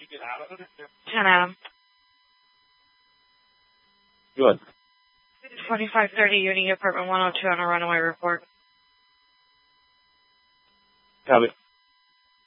10 Adam. Good. 2530 Uni, apartment 102 on a runaway report. Copy.